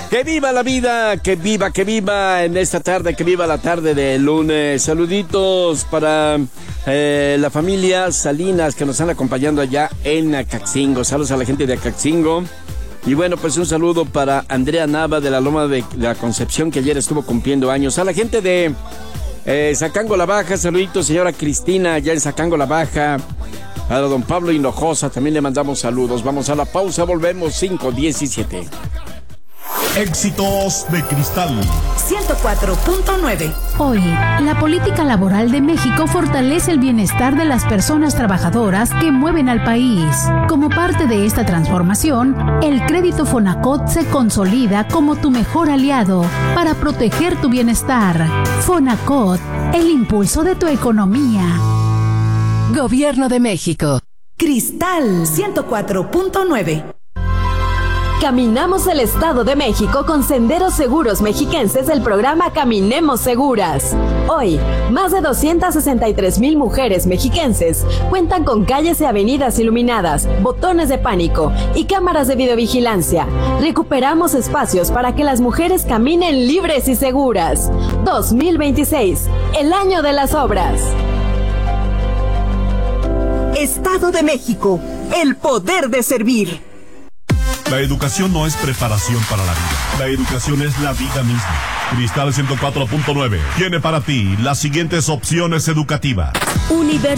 Que viva la vida, que viva en esta tarde, que viva la tarde de lunes. Saluditos para la familia Salinas que nos están acompañando allá en Acaxingo. Saludos a la gente de Acaxingo. Y bueno, pues un saludo para Andrea Nava de la Loma de la Concepción, que ayer estuvo cumpliendo años. A la gente de Zacango la Baja, saluditos, señora Cristina, allá en Zacango la Baja. A don Pablo Hinojosa también le mandamos saludos. Vamos a la pausa, volvemos 5:17. Éxitos de Cristal 104.9. Hoy, la política laboral de México fortalece el bienestar de las personas trabajadoras que mueven al país. Como parte de esta transformación, el crédito Fonacot se consolida como tu mejor aliado para proteger tu bienestar. Fonacot, el impulso de tu economía. Gobierno de México. Cristal 104.9. Caminamos el Estado de México con Senderos Seguros Mexiquenses del programa Caminemos Seguras. Hoy, más de 263,000 mujeres mexiquenses cuentan con calles y avenidas iluminadas, botones de pánico y cámaras de videovigilancia. Recuperamos espacios para que las mujeres caminen libres y seguras. 2026, el año de las obras. Estado de México, el poder de servir. La educación no es preparación para la vida. La educación es la vida misma. Cristal 104.9 tiene para ti las siguientes opciones educativas. Universidad